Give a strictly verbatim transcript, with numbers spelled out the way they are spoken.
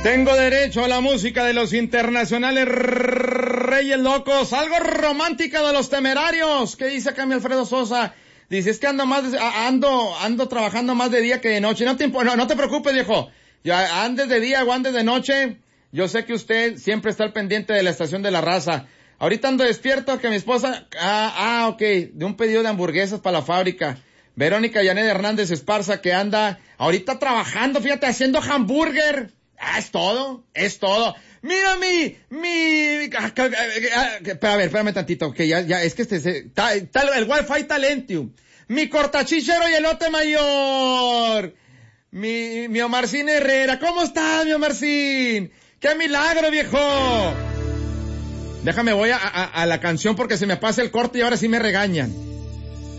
Tengo derecho a la música de los internacionales Reyes Locos, algo romántica de los Temerarios. ¿Qué dice acá mi Alfredo Sosa? Dice, es que ando más, de, ando, ando trabajando más de día que de noche. No te, no, no te preocupes, viejo. Ya andes de día o andes de noche, yo sé que usted siempre está al pendiente de la estación de la raza. Ahorita ando despierto que mi esposa, ah, ah, ok, de un pedido de hamburguesas para la fábrica. Verónica Yanet Hernández Esparza que anda ahorita trabajando, fíjate, haciendo hamburger. Ah, es todo, es todo. Mira mi, mi, pero a ver, espérame tantito, que ya, ya, es que este, está, está el Wi-Fi Talentium. Mi cortachichero y elote mayor. Mi, mi Omarcín Herrera, ¿cómo estás, mi Omarcín? ¡Qué milagro, viejo! Déjame, voy a, a, a la canción porque se me pasa el corte y ahora sí me regañan.